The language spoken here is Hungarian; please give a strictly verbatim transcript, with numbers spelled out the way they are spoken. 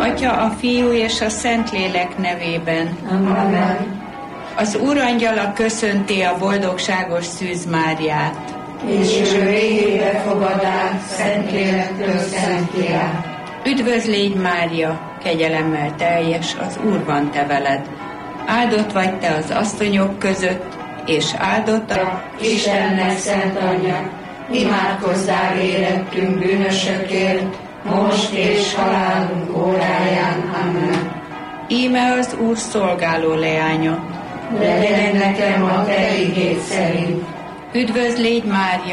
Atya, a Fiú és a Szentlélek nevében. Amen. Az Úrangyala köszönti a boldogságos Szűz Máriát. És ő végébe fogadás Szentlélektől Szentját. Üdvözl légy, Mária, kegyelemmel teljes, az Úr van te veled. Áldott vagy te az asszonyok között, és áldott a Istennek szent anyja, imádkozzál érettünk bűnösökért, most és halálunk óráján. Amen. Íme az Úr szolgáló leánya. Legyen nekem a te igéd szerint. Üdvözl légy, Mária,